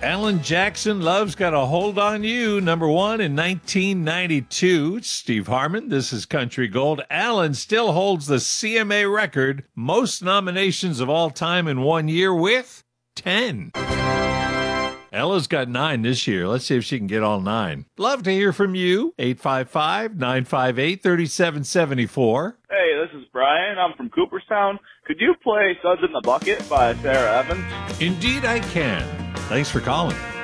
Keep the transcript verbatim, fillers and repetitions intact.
Alan Jackson, Love's Got a Hold on You, number one in nineteen ninety-two. Steve Harmon, this is Country Gold. Alan still holds the C M A record, most nominations of all time in one year with ten. Ella's got nine this year. Let's see if she can get all nine. Love to hear from you. eight five five, nine five eight, three seven seven four. Hey, this is Brian. I'm from Cooperstown. Could you play Suds in the Bucket by Sarah Evans? Indeed I can. Thanks for calling.